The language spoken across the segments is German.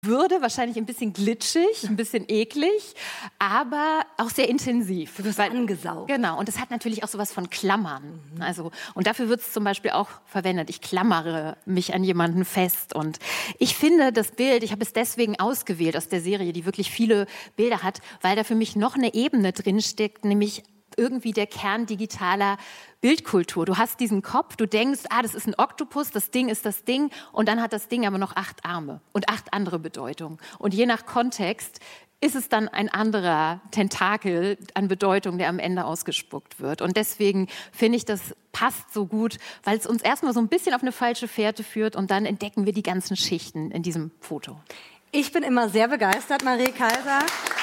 würde, wahrscheinlich ein bisschen glitschig, ein bisschen eklig, aber auch sehr intensiv. Du wirst angesaugt. Genau, und es hat natürlich auch sowas von Klammern. Also, und dafür wird es zum Beispiel auch verwendet. Ich klammere mich an jemanden fest. Und ich finde das Bild, ich habe es deswegen ausgewählt aus der Serie, die wirklich viele Bilder hat, weil da für mich noch eine Ebene drinsteckt, nämlich irgendwie der Kern digitaler Bildkultur. Du hast diesen Kopf, du denkst, das ist ein Oktopus, das Ding ist das Ding und dann hat das Ding aber noch 8 Arme und 8 andere Bedeutungen. Und je nach Kontext ist es dann ein anderer Tentakel an Bedeutung, der am Ende ausgespuckt wird. Und deswegen finde ich, das passt so gut, weil es uns erstmal so ein bisschen auf eine falsche Fährte führt und dann entdecken wir die ganzen Schichten in diesem Foto. Ich bin immer sehr begeistert, Marie Kaiser,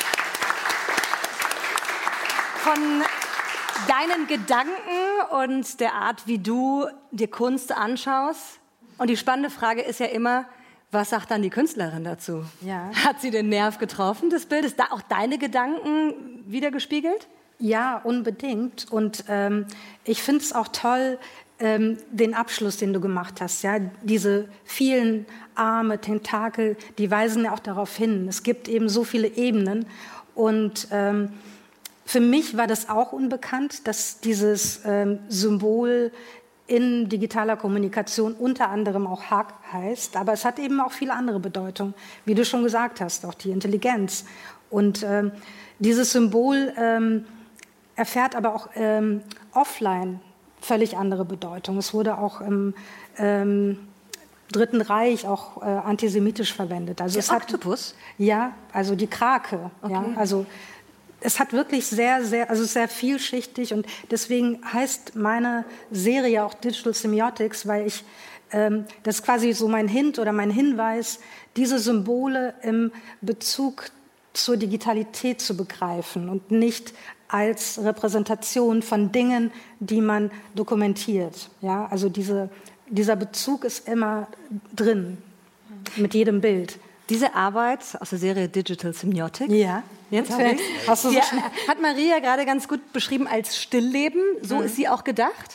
von deinen Gedanken und der Art, wie du dir Kunst anschaust. Und die spannende Frage ist ja immer, was sagt dann die Künstlerin dazu? Ja. Hat sie den Nerv getroffen des Bildes? Da auch deine Gedanken wiedergespiegelt? Ja, unbedingt. Und ich finde es auch toll, den Abschluss, den du gemacht hast. Ja? Diese vielen Arme, Tentakel, die weisen ja auch darauf hin. Es gibt eben so viele Ebenen. Und für mich war das auch unbekannt, dass dieses Symbol in digitaler Kommunikation unter anderem auch Hug heißt. Aber es hat eben auch viele andere Bedeutungen, wie du schon gesagt hast, auch die Intelligenz. Und dieses Symbol erfährt aber auch offline völlig andere Bedeutung. Es wurde auch im Dritten Reich auch antisemitisch verwendet. Also der Oktopus? Ja, also die Krake. Okay. Ja, also es hat wirklich sehr vielschichtig und deswegen heißt meine Serie auch Digital Semiotics, weil ich, das ist quasi so mein Hint oder mein Hinweis, diese Symbole im Bezug zur Digitalität zu begreifen und nicht als Repräsentation von Dingen, die man dokumentiert. Ja, also dieser Bezug ist immer drin, mit jedem Bild. Diese Arbeit aus der Serie Digital Semiotics, ja. Jetzt hast du hat Maria gerade ganz gut beschrieben als Stillleben. So ist sie auch gedacht?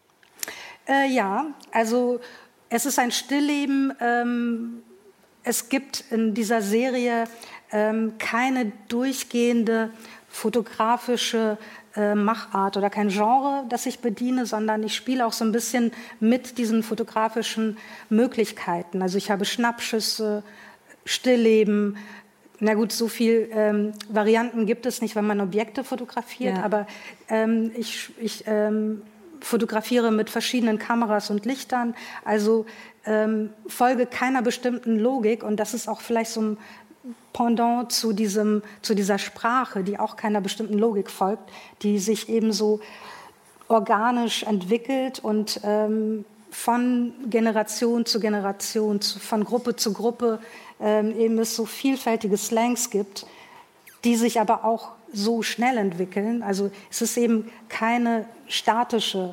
Ja, also es ist ein Stillleben. Es gibt in dieser Serie keine durchgehende fotografische Machart oder kein Genre, das ich bediene, sondern ich spiele auch so ein bisschen mit diesen fotografischen Möglichkeiten. Also ich habe Schnappschüsse, Stillleben. Na gut, so viel Varianten gibt es nicht, wenn man Objekte fotografiert, ja. Aber ich fotografiere mit verschiedenen Kameras und Lichtern, also folge keiner bestimmten Logik und das ist auch vielleicht so ein Pendant zu dieser Sprache, die auch keiner bestimmten Logik folgt, die sich eben so organisch entwickelt und von Generation zu Generation, von Gruppe zu Gruppe eben es so vielfältige Slangs gibt, die sich aber auch so schnell entwickeln. Also es ist eben keine statische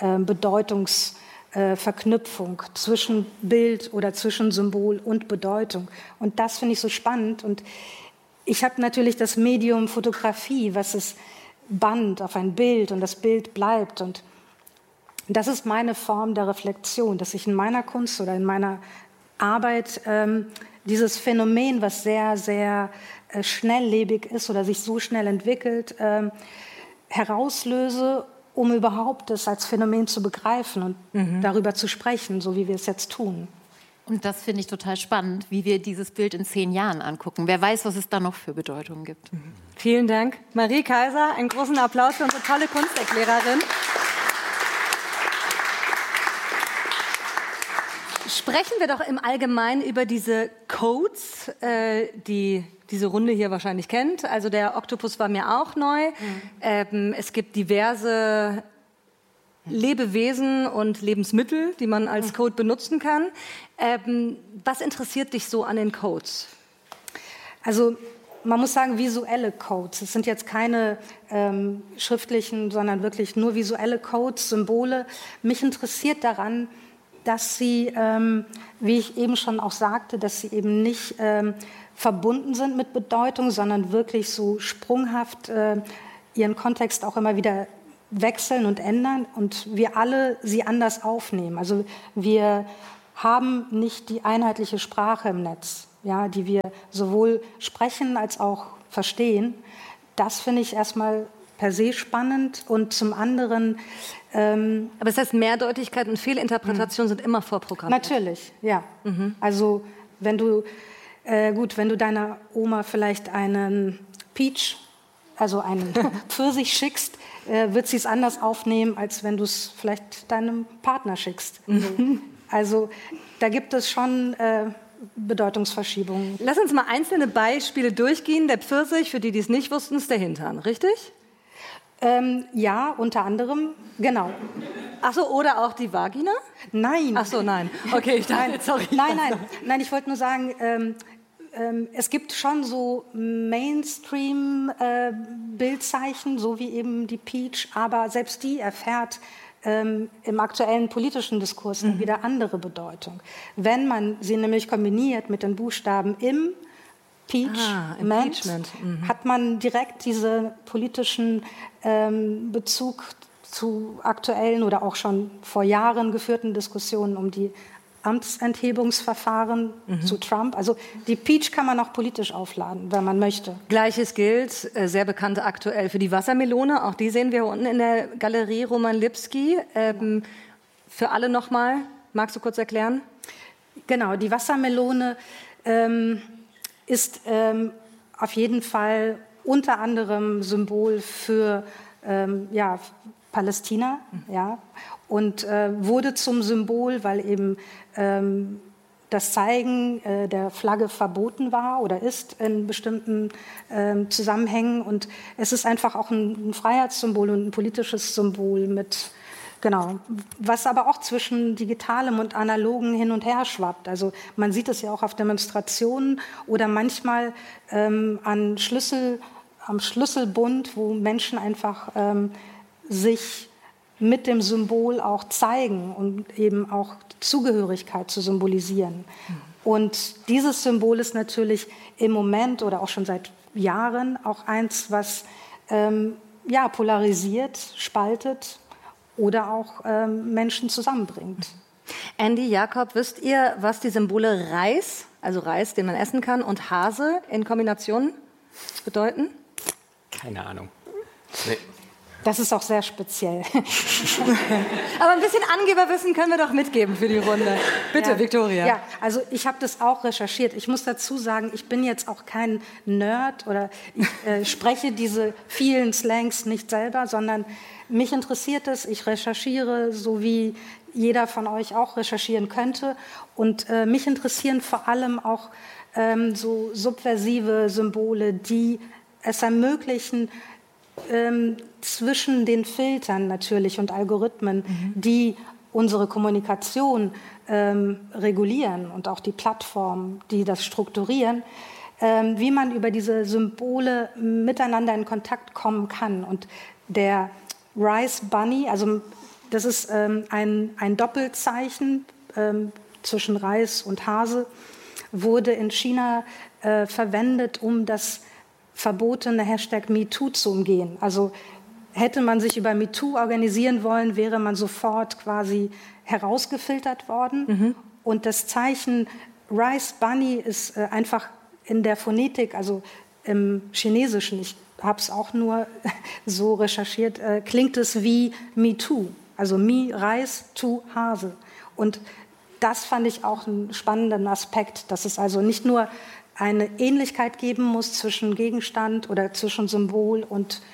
Bedeutungsverknüpfung zwischen Bild oder zwischen Symbol und Bedeutung. Und das finde ich so spannend. Und ich habe natürlich das Medium Fotografie, was es bannt auf ein Bild und das Bild bleibt. Und das ist meine Form der Reflexion, dass ich in meiner Kunst oder in meiner Arbeit dieses Phänomen, was sehr, sehr schnelllebig ist oder sich so schnell entwickelt, herauslöse, um überhaupt das als Phänomen zu begreifen und darüber zu sprechen, so wie wir es jetzt tun. Und das finde ich total spannend, wie wir dieses Bild in 10 Jahren angucken. Wer weiß, was es da noch für Bedeutungen gibt. Vielen Dank. Marie Kaiser, einen großen Applaus für unsere tolle Kunsterklärerin. Sprechen wir doch im Allgemeinen über diese Codes, die diese Runde hier wahrscheinlich kennt. Also der Oktopus war mir auch neu. Es gibt diverse Lebewesen und Lebensmittel, die man als Code benutzen kann. Was interessiert dich so an den Codes? Also man muss sagen, visuelle Codes. Es sind jetzt keine schriftlichen, sondern wirklich nur visuelle Codes, Symbole. Mich interessiert daran, dass sie, wie ich eben schon auch sagte, dass sie eben nicht verbunden sind mit Bedeutung, sondern wirklich so sprunghaft ihren Kontext auch immer wieder wechseln und ändern und wir alle sie anders aufnehmen. Also wir haben nicht die einheitliche Sprache im Netz. ja, die wir sowohl sprechen als auch verstehen. Das finde ich erstmal per se spannend und zum anderen... Aber das heißt, Mehrdeutigkeit und Fehlinterpretation sind immer vorprogrammiert? Natürlich, ja. Also wenn du deiner Oma vielleicht einen Peach, also einen Pfirsich schickst, wird sie es anders aufnehmen, als wenn du es vielleicht deinem Partner schickst. Also da gibt es schon Bedeutungsverschiebungen. Lass uns mal einzelne Beispiele durchgehen. Der Pfirsich, für die, die es nicht wussten, ist der Hintern, richtig? Ja, unter anderem, genau. Ach so, oder auch die Vagina? Nein. Ach so, nein. Okay, ich dachte, sorry. Nein, ich wollte nur sagen, es gibt schon so Mainstream-Bildzeichen, so wie eben die Peach, aber selbst die erfährt im aktuellen politischen Diskurs wieder andere Bedeutung. Wenn man sie nämlich kombiniert mit den Buchstaben im Impeachment, hat man direkt diesen politischen Bezug zu aktuellen oder auch schon vor Jahren geführten Diskussionen um die Amtsenthebungsverfahren zu Trump. Also die Peach kann man auch politisch aufladen, wenn man möchte. Gleiches gilt, sehr bekannt aktuell für die Wassermelone. Auch die sehen wir unten in der Galerie Roman Lipski. Für alle nochmal, magst du kurz erklären? Genau, die Wassermelone ist auf jeden Fall unter anderem Symbol für Palästina, ja, und wurde zum Symbol, weil eben das Zeigen der Flagge verboten war oder ist in bestimmten Zusammenhängen. Und es ist einfach auch ein Freiheitssymbol und ein politisches Symbol mit, genau, was aber auch zwischen Digitalem und Analogem hin und her schwappt. Also man sieht es ja auch auf Demonstrationen oder manchmal am Schlüsselbund, wo Menschen einfach sich mit dem Symbol auch zeigen und eben auch Zugehörigkeit zu symbolisieren. Und dieses Symbol ist natürlich im Moment oder auch schon seit Jahren auch eins, was polarisiert, spaltet oder auch Menschen zusammenbringt. Andy, Jakob, wisst ihr, was die Symbole Reis, also Reis, den man essen kann, und Hase in Kombination bedeuten? Keine Ahnung. Nee. Das ist auch sehr speziell. Aber ein bisschen Angeberwissen können wir doch mitgeben für die Runde. Bitte, ja. Viktoria. Ja, also ich habe das auch recherchiert. Ich muss dazu sagen, ich bin jetzt auch kein Nerd oder ich spreche diese vielen Slangs nicht selber, sondern mich interessiert es. Ich recherchiere, so wie jeder von euch auch recherchieren könnte. Und mich interessieren vor allem auch so subversive Symbole, die es ermöglichen, zwischen den Filtern natürlich und Algorithmen, die unsere Kommunikation regulieren und auch die Plattformen, die das strukturieren, wie man über diese Symbole miteinander in Kontakt kommen kann. Und der Rice Bunny, also das ist ein Doppelzeichen zwischen Reis und Hase, wurde in China verwendet, um das verbotene Hashtag MeToo zu umgehen. Also hätte man sich über MeToo organisieren wollen, wäre man sofort quasi herausgefiltert worden. Und das Zeichen Rice Bunny ist einfach in der Phonetik, also im Chinesischen, ich habe es auch nur so recherchiert, klingt es wie MeToo. Also Reis, Tu, Hase. Und das fand ich auch einen spannenden Aspekt, dass es also nicht nur eine Ähnlichkeit geben muss zwischen Gegenstand oder zwischen Symbol und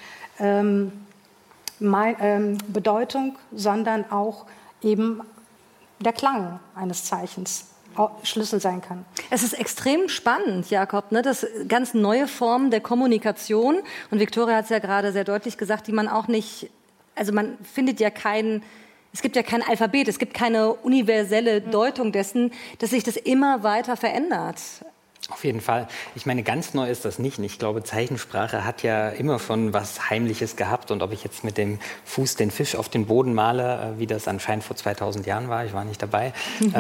Bedeutung, sondern auch eben der Klang eines Zeichens Schlüssel sein kann. Es ist extrem spannend, Jakob, ne? Das ganz neue Formen der Kommunikation. Und Viktoria hat es ja gerade sehr deutlich gesagt, die man auch nicht, also man findet ja es gibt ja kein Alphabet, es gibt keine universelle Deutung dessen, dass sich das immer weiter verändert. Auf jeden Fall. Ich meine, ganz neu ist das nicht. Ich glaube, Zeichensprache hat ja immer schon was Heimliches gehabt. Und ob ich jetzt mit dem Fuß den Fisch auf den Boden male, wie das anscheinend vor 2000 Jahren war, ich war nicht dabei,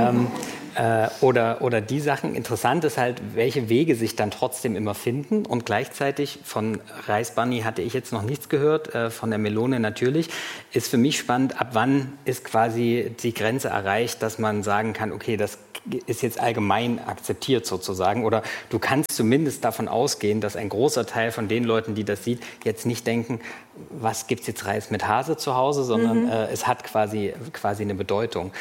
oder die Sachen. Interessant ist halt, welche Wege sich dann trotzdem immer finden. Und gleichzeitig von Rice Bunny hatte ich jetzt noch nichts gehört, von der Melone natürlich. Ist für mich spannend, ab wann ist quasi die Grenze erreicht, dass man sagen kann, okay, das ist jetzt allgemein akzeptiert sozusagen. Oder du kannst zumindest davon ausgehen, dass ein großer Teil von den Leuten, die das sieht, jetzt nicht denken, was gibt es jetzt Reis mit Hase zu Hause, sondern es hat quasi eine Bedeutung.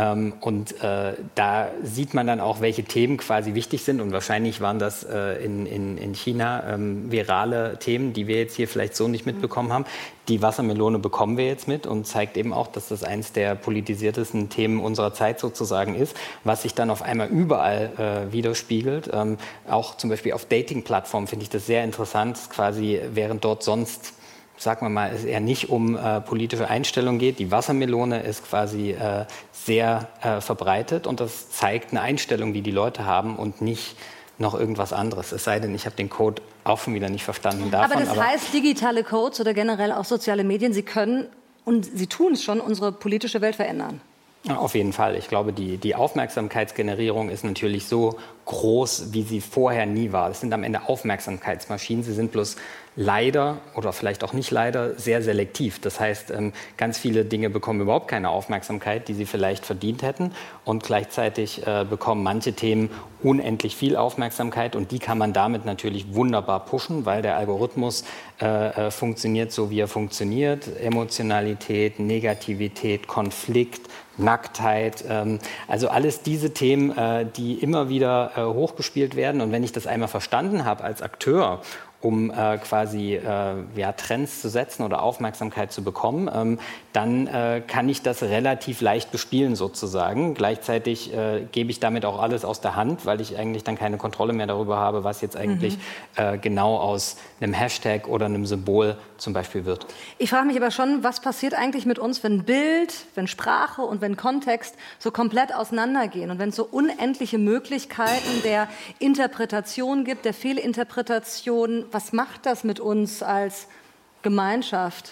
Da sieht man dann auch, welche Themen quasi wichtig sind. Und wahrscheinlich waren das in China virale Themen, die wir jetzt hier vielleicht so nicht mitbekommen haben. Die Wassermelone bekommen wir jetzt mit und zeigt eben auch, dass das eines der politisiertesten Themen unserer Zeit sozusagen ist, was sich dann auf einmal überall widerspiegelt. Auch zum Beispiel auf Dating-Plattformen finde ich das sehr interessant, quasi während dort sonst, sagen wir mal, es eher nicht um politische Einstellungen geht. Die Wassermelone ist quasi sehr verbreitet und das zeigt eine Einstellung, die die Leute haben und nicht noch irgendwas anderes. Es sei denn, ich habe den Code auch schon wieder nicht verstanden davon. Aber das heißt, digitale Codes oder generell auch soziale Medien, sie können und sie tun es schon, unsere politische Welt verändern. Ja, auf jeden Fall. Ich glaube, die Aufmerksamkeitsgenerierung ist natürlich so groß, wie sie vorher nie war. Es sind am Ende Aufmerksamkeitsmaschinen. Sie sind bloß leider oder vielleicht auch nicht leider sehr selektiv. Das heißt, ganz viele Dinge bekommen überhaupt keine Aufmerksamkeit, die sie vielleicht verdient hätten. Und gleichzeitig bekommen manche Themen unendlich viel Aufmerksamkeit. Und die kann man damit natürlich wunderbar pushen, weil der Algorithmus funktioniert so, wie er funktioniert. Emotionalität, Negativität, Konflikt, Nacktheit, also alles diese Themen, die immer wieder hochgespielt werden. Und wenn ich das einmal verstanden habe als Akteur, um quasi Trends zu setzen oder Aufmerksamkeit zu bekommen, dann kann ich das relativ leicht bespielen sozusagen. Gleichzeitig gebe ich damit auch alles aus der Hand, weil ich eigentlich dann keine Kontrolle mehr darüber habe, was jetzt eigentlich genau aus einem Hashtag oder einem Symbol zum Beispiel wird. Ich frage mich aber schon, was passiert eigentlich mit uns, wenn Bild, wenn Sprache und wenn Kontext so komplett auseinandergehen und wenn es so unendliche Möglichkeiten der Interpretation gibt, der Fehlinterpretation. Was macht das mit uns als Gemeinschaft?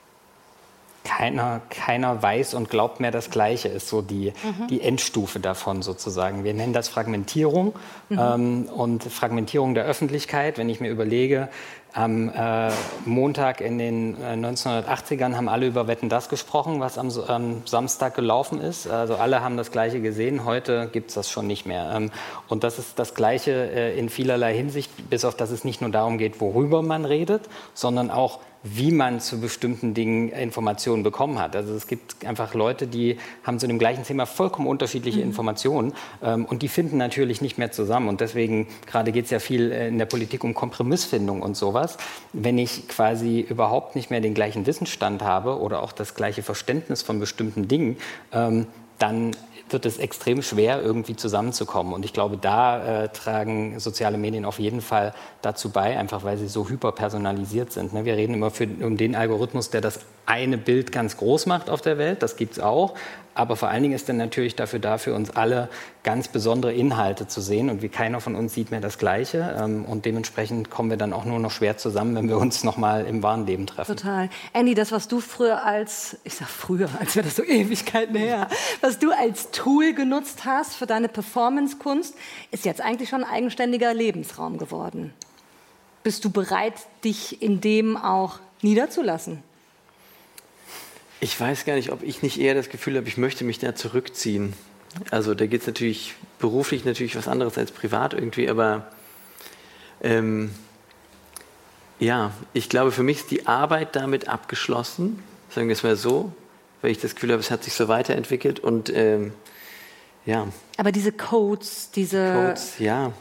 Keiner weiß und glaubt mehr das Gleiche, ist so die Endstufe davon sozusagen. Wir nennen das Fragmentierung und Fragmentierung der Öffentlichkeit. Wenn ich mir überlege, am Montag in den 1980ern haben alle über Wetten, dass gesprochen, was am Samstag gelaufen ist. Also alle haben das Gleiche gesehen. Heute gibt es das schon nicht mehr. Und das ist das Gleiche in vielerlei Hinsicht, bis auf dass es nicht nur darum geht, worüber man redet, sondern auch, wie man zu bestimmten Dingen Informationen bekommen hat. Also es gibt einfach Leute, die haben zu dem gleichen Thema vollkommen unterschiedliche Informationen und die finden natürlich nicht mehr zusammen. Und deswegen, gerade geht es ja viel in der Politik um Kompromissfindung und sowas. Wenn ich quasi überhaupt nicht mehr den gleichen Wissensstand habe oder auch das gleiche Verständnis von bestimmten Dingen, dann wird es extrem schwer, irgendwie zusammenzukommen. Und ich glaube, da tragen soziale Medien auf jeden Fall dazu bei, einfach weil sie so hyperpersonalisiert sind. Ne? Wir reden immer um den Algorithmus, der das eine Bild ganz groß macht auf der Welt, das gibt es auch. Aber vor allen Dingen ist er natürlich dafür da, für uns alle ganz besondere Inhalte zu sehen. Und wie keiner von uns sieht mehr das Gleiche. Und dementsprechend kommen wir dann auch nur noch schwer zusammen, wenn wir uns noch mal im wahren Leben treffen. Total. Andy, das, was du früher als wäre das so Ewigkeiten her, was du als Tool genutzt hast für deine Performance-Kunst, ist jetzt eigentlich schon ein eigenständiger Lebensraum geworden. Bist du bereit, dich in dem auch niederzulassen? Ich weiß gar nicht, ob ich nicht eher das Gefühl habe, ich möchte mich da zurückziehen. Also da geht es natürlich beruflich natürlich was anderes als privat irgendwie, aber ich glaube, für mich ist die Arbeit damit abgeschlossen, sagen wir es mal so, weil ich das Gefühl habe, es hat sich so weiterentwickelt und Aber diese Codes, ja.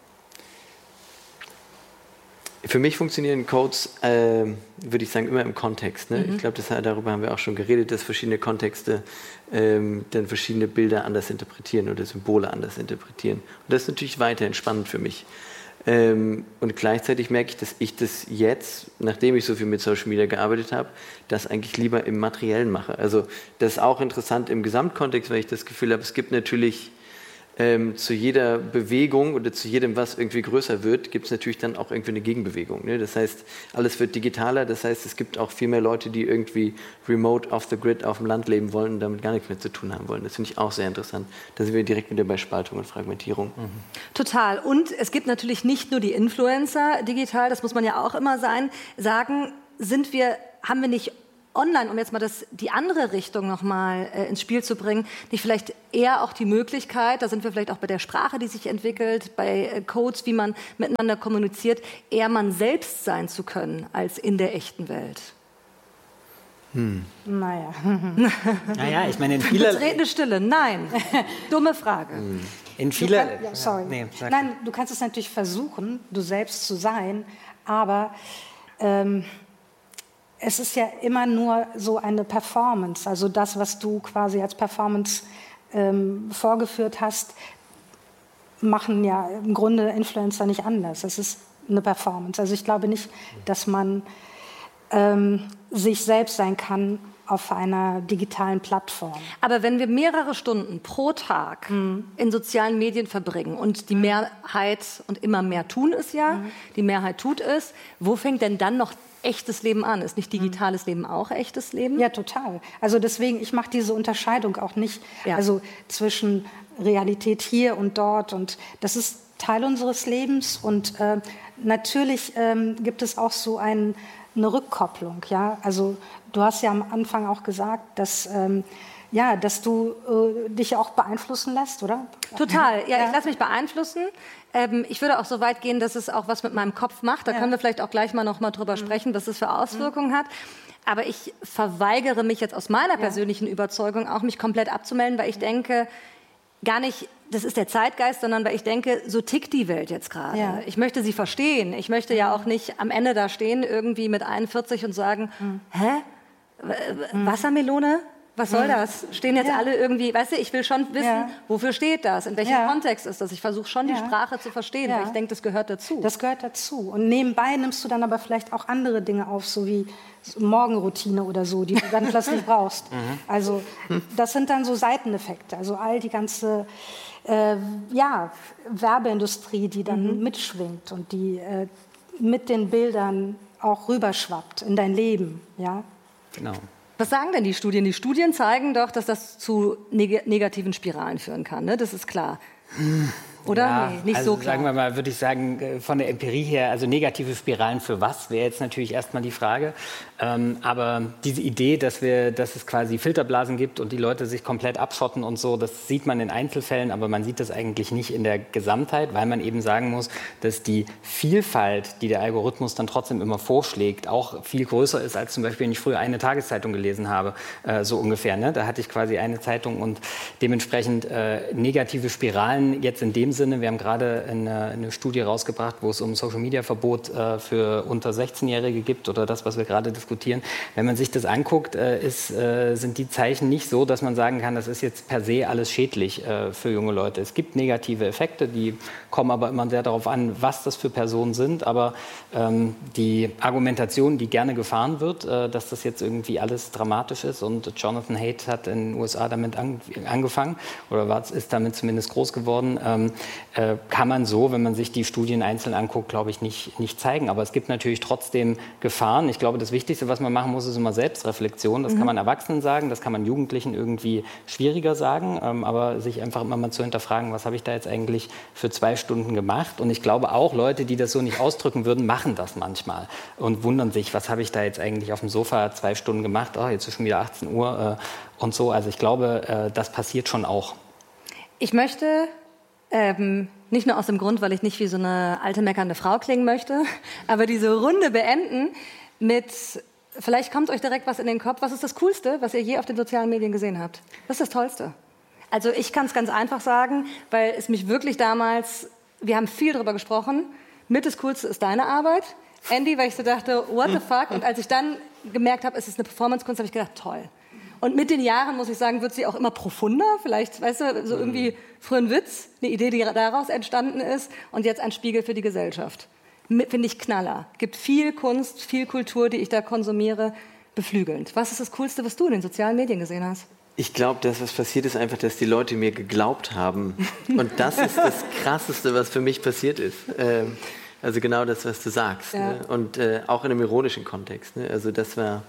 Für mich funktionieren Codes, würde ich sagen, immer im Kontext. Ne? Ich glaube, darüber haben wir auch schon geredet, dass verschiedene Kontexte dann verschiedene Bilder anders interpretieren oder Symbole anders interpretieren. Und das ist natürlich weiterhin spannend für mich. Und gleichzeitig merke ich, dass ich das jetzt, nachdem ich so viel mit Social Media gearbeitet habe, das eigentlich lieber im Materiellen mache. Also das ist auch interessant im Gesamtkontext, weil ich das Gefühl habe, es gibt natürlich zu jeder Bewegung oder zu jedem, was irgendwie größer wird, gibt es natürlich dann auch irgendwie eine Gegenbewegung. Ne? Das heißt, alles wird digitaler, das heißt, es gibt auch viel mehr Leute, die irgendwie remote off the grid auf dem Land leben wollen und damit gar nichts mehr zu tun haben wollen. Das finde ich auch sehr interessant. Da sind wir direkt wieder bei Spaltung und Fragmentierung. Total. Und es gibt natürlich nicht nur die Influencer digital, das muss man ja auch immer sagen, haben wir nicht online, um jetzt mal die andere Richtung nochmal ins Spiel zu bringen, nicht vielleicht eher auch die Möglichkeit, da sind wir vielleicht auch bei der Sprache, die sich entwickelt, bei Codes, wie man miteinander kommuniziert, eher man selbst sein zu können, als in der echten Welt? Naja. Naja, ich meine, in vieler... Betretene Stille, nein. Dumme Frage. In vieler... Sorry. Nee, nein, du kannst es natürlich versuchen, du selbst zu sein, aber es ist ja immer nur so eine Performance. Also das, was du quasi als Performance vorgeführt hast, machen ja im Grunde Influencer nicht anders. Es ist eine Performance. Also ich glaube nicht, dass man sich selbst sein kann auf einer digitalen Plattform. Aber wenn wir mehrere Stunden pro Tag in sozialen Medien verbringen und die Mehrheit, und immer mehr tun es ja, die Mehrheit tut es, wo fängt denn dann noch echtes Leben an? Ist nicht digitales Leben auch echtes Leben? Ja, total. Also deswegen, ich mache diese Unterscheidung auch nicht, also zwischen Realität hier und dort. Und das ist Teil unseres Lebens. Und natürlich gibt es auch so eine Rückkopplung. Ja? Also du hast ja am Anfang auch gesagt, dass du dich auch beeinflussen lässt, oder? Total. Ja, ich lasse mich beeinflussen. Ich würde auch so weit gehen, dass es auch was mit meinem Kopf macht. Da können wir vielleicht auch gleich mal noch mal drüber sprechen, was es für Auswirkungen hat. Aber ich verweigere mich jetzt aus meiner persönlichen Überzeugung auch, mich komplett abzumelden, weil ich denke, gar nicht, das ist der Zeitgeist, sondern weil ich denke, so tickt die Welt jetzt gerade. Ja. Ich möchte sie verstehen. Ich möchte ja auch nicht am Ende da stehen, irgendwie mit 41 und sagen, Wassermelone? Was soll das? Stehen jetzt alle irgendwie, weißt du, ich will schon wissen, wofür steht das? In welchem Kontext ist das? Ich versuche schon, die Sprache zu verstehen, weil ich denke, das gehört dazu. Das gehört dazu. Und nebenbei nimmst du dann aber vielleicht auch andere Dinge auf, so wie Morgenroutine oder so, die du dann plötzlich brauchst. Also das sind dann so Seiteneffekte. Also all die ganze Werbeindustrie, die dann mitschwingt und die mit den Bildern auch rüberschwappt in dein Leben. Ja? Genau. Was sagen denn die Studien? Die Studien zeigen doch, dass das zu negativen Spiralen führen kann. Ne? Das ist klar. Oder? Ja, nee, nicht also so klar. Sagen wir mal, würde ich sagen, von der Empirie her, also negative Spiralen für was, wäre jetzt natürlich erstmal die Frage. Aber diese Idee, dass es quasi Filterblasen gibt und die Leute sich komplett abschotten und so, das sieht man in Einzelfällen, aber man sieht das eigentlich nicht in der Gesamtheit, weil man eben sagen muss, dass die Vielfalt, die der Algorithmus dann trotzdem immer vorschlägt, auch viel größer ist, als zum Beispiel, wenn ich früher eine Tageszeitung gelesen habe, so ungefähr. Ne? Da hatte ich quasi eine Zeitung und dementsprechend negative Spiralen jetzt in dem Sinne. Wir haben gerade eine Studie rausgebracht, wo es um Social-Media-Verbot für unter 16-Jährige gibt oder das, was wir gerade diskutieren. Wenn man sich das anguckt, sind die Zeichen nicht so, dass man sagen kann, das ist jetzt per se alles schädlich für junge Leute. Es gibt negative Effekte, die kommen aber immer sehr darauf an, was das für Personen sind. Aber die Argumentation, die gerne gefahren wird, dass das jetzt irgendwie alles dramatisch ist und Jonathan Haidt hat in den USA damit angefangen oder ist damit zumindest groß geworden, kann man so, wenn man sich die Studien einzeln anguckt, glaube ich, nicht zeigen. Aber es gibt natürlich trotzdem Gefahren. Ich glaube, das Wichtigste, was man machen muss, ist immer Selbstreflexion. Das kann man Erwachsenen sagen, das kann man Jugendlichen irgendwie schwieriger sagen. Aber sich einfach immer mal zu hinterfragen, was habe ich da jetzt eigentlich für 2 Stunden gemacht? Und ich glaube auch, Leute, die das so nicht ausdrücken würden, machen das manchmal und wundern sich, was habe ich da jetzt eigentlich auf dem Sofa 2 Stunden gemacht? Oh, jetzt ist schon wieder 18 Uhr und so. Also ich glaube, das passiert schon auch. Ich möchte nicht nur aus dem Grund, weil ich nicht wie so eine alte meckernde Frau klingen möchte, aber diese Runde beenden mit, vielleicht kommt euch direkt was in den Kopf. Was ist das Coolste, was ihr je auf den sozialen Medien gesehen habt? Was ist das Tollste? Also ich kann es ganz einfach sagen, weil es mich wirklich damals, wir haben viel darüber gesprochen, mit das Coolste ist deine Arbeit. Andy, weil ich so dachte, what the fuck? Und als ich dann gemerkt habe, es ist eine Performance-Kunst, habe ich gedacht, toll. Und mit den Jahren, muss ich sagen, wird sie auch immer profunder. Vielleicht, weißt du, so irgendwie früher ein Witz, eine Idee, die daraus entstanden ist und jetzt ein Spiegel für die Gesellschaft. Finde ich Knaller. Gibt viel Kunst, viel Kultur, die ich da konsumiere, beflügelnd. Was ist das Coolste, was du in den sozialen Medien gesehen hast? Ich glaube, das, was passiert ist, einfach, dass die Leute mir geglaubt haben. Und das ist das Krasseste, was für mich passiert ist. Also genau das, was du sagst. Ja. Ne? Und auch in einem ironischen Kontext. Ne? Also das war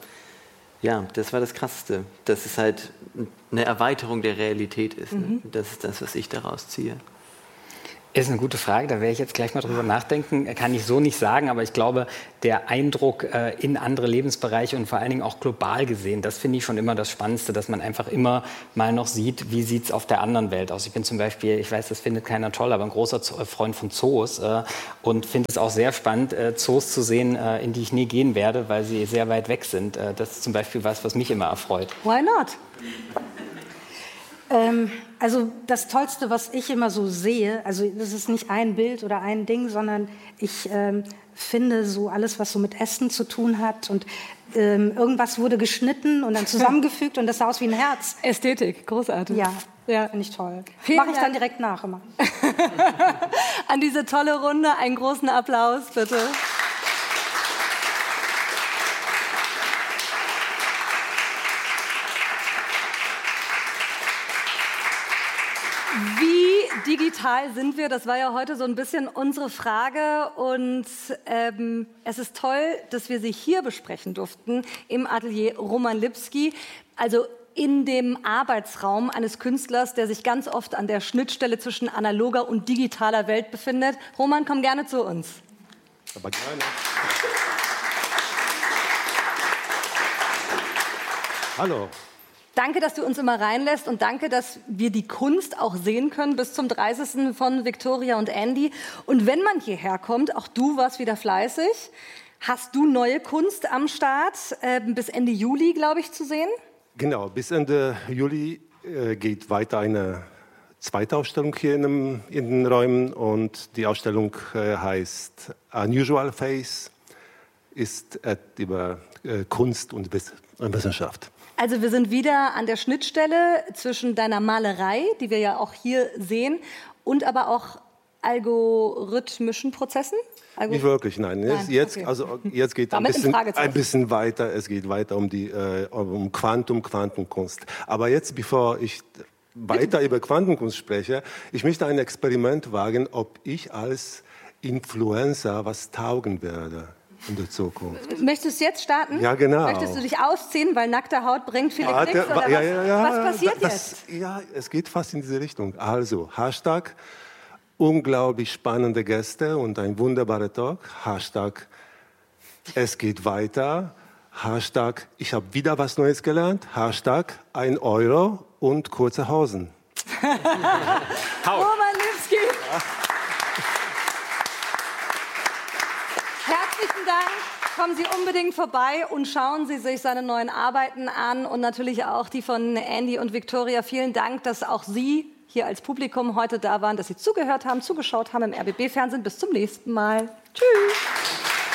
das Krasseste. Dass es halt eine Erweiterung der Realität ist. Ne? Das ist das, was ich daraus ziehe. Ist eine gute Frage, da werde ich jetzt gleich mal drüber nachdenken. Kann ich so nicht sagen, aber ich glaube, der Eindruck in andere Lebensbereiche und vor allen Dingen auch global gesehen, das finde ich schon immer das Spannendste, dass man einfach immer mal noch sieht, wie sieht es auf der anderen Welt aus. Ich bin zum Beispiel, ich weiß, das findet keiner toll, aber ein großer Freund von Zoos und finde es auch sehr spannend, Zoos zu sehen, in die ich nie gehen werde, weil sie sehr weit weg sind. Das ist zum Beispiel was mich immer erfreut. Why not? Also das Tollste, was ich immer so sehe, also das ist nicht ein Bild oder ein Ding, sondern ich finde so alles, was so mit Essen zu tun hat und irgendwas wurde geschnitten und dann zusammengefügt und das sah aus wie ein Herz. Ästhetik, großartig. Ja, finde ich toll. Mache ich dann direkt nach immer. An diese tolle Runde einen großen Applaus, bitte. Wie digital sind wir? Das war ja heute so ein bisschen unsere Frage. Und es ist toll, dass wir sie hier besprechen durften im Atelier Roman Lipski. Also in dem Arbeitsraum eines Künstlers, der sich ganz oft an der Schnittstelle zwischen analoger und digitaler Welt befindet. Roman, komm gerne zu uns. Aber gerne. Hallo. Danke, dass du uns immer reinlässt und danke, dass wir die Kunst auch sehen können bis zum 30. von Victoria und Andy. Und wenn man hierher kommt, auch du warst wieder fleißig, hast du neue Kunst am Start, bis Ende Juli, glaube ich, zu sehen? Genau, bis Ende Juli geht weiter eine zweite Ausstellung hier in den Räumen und die Ausstellung heißt Unusual Face, ist über Kunst und Wissenschaft. Also wir sind wieder an der Schnittstelle zwischen deiner Malerei, die wir ja auch hier sehen, und aber auch algorithmischen Prozessen? Nicht wirklich, nein. Jetzt geht es ein bisschen weiter. Es geht weiter um Quantenkunst. Aber jetzt, bevor ich weiter über Quantenkunst spreche, ich möchte ein Experiment wagen, ob ich als Influencer was taugen werde in der Zukunft. Möchtest du jetzt starten? Ja, genau. Möchtest du dich ausziehen, weil nackte Haut bringt viele Klicks? Oder was passiert jetzt? Ja, es geht fast in diese Richtung. Also, Hashtag unglaublich spannende Gäste und ein wunderbarer Talk. Hashtag es geht weiter. Hashtag ich habe wieder was Neues gelernt. Hashtag 1 Euro und kurze Hosen. Roman Lipski. Herzlichen Dank. Kommen Sie unbedingt vorbei und schauen Sie sich seine neuen Arbeiten an und natürlich auch die von Andy und Victoria. Vielen Dank, dass auch Sie hier als Publikum heute da waren, dass Sie zugehört haben, zugeschaut haben im RBB-Fernsehen. Bis zum nächsten Mal. Tschüss.